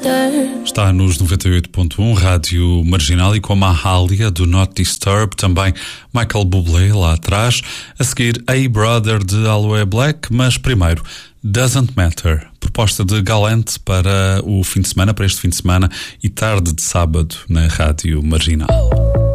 Está nos 98.1 Rádio Marginal e com a Mahalia do Not Disturb, também Michael Bublé lá atrás, a seguir Hey Brother de Aloe Black, mas primeiro Doesn't Matter, proposta de Galante para o fim de semana, para este fim de semana e tarde de sábado na Rádio Marginal.